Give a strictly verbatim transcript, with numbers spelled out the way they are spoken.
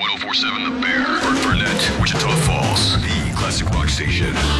one oh four point seven The Bear, Burt Burnett, Wichita Falls, the classic rock station.